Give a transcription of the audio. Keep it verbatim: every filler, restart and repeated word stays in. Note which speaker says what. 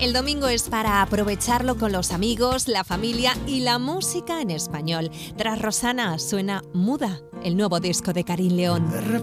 Speaker 1: El domingo es para aprovecharlo con los amigos, la familia y la música en español. Tras Rosana suena Muda, el nuevo disco de Karin León.